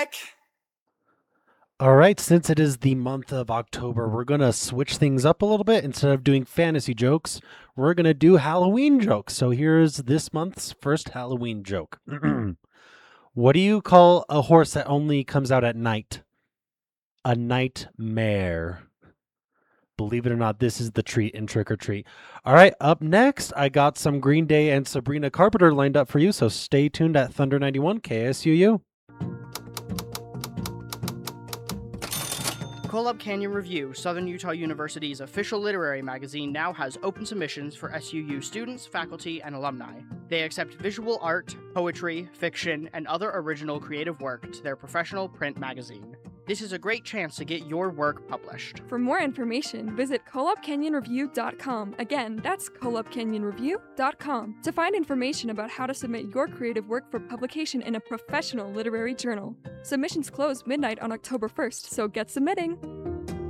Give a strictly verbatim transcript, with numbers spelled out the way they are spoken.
back. All right, since it is the month of October, we're going to switch things up a little bit. Instead of doing fantasy jokes, we're going to do Halloween jokes. So here's this month's first Halloween joke. What do you call a horse that only comes out at night? A nightmare. Believe it or not, this is the treat in Trick or Treat. All right, up next, I got some Green Day and Sabrina Carpenter lined up for you, so stay tuned at Thunder ninety-one K S U U. Kolob Canyon Review, Southern Utah University's official literary magazine, now has open submissions for S U U students, faculty, and alumni. They accept visual art, poetry, fiction, and other original creative work to their professional print magazine. This is a great chance to get your work published. For more information, visit kolob canyon review dot com. Again, that's kolob canyon review dot com to find information about how to submit your creative work for publication in a professional literary journal. Submissions close midnight on October first, so get submitting!